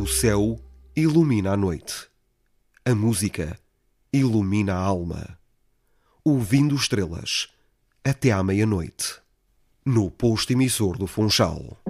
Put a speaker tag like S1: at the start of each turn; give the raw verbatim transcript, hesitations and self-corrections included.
S1: céu ilumina a noite. A música ilumina a alma. Ouvindo estrelas até à meia-noite. No posto emissor do Funchal.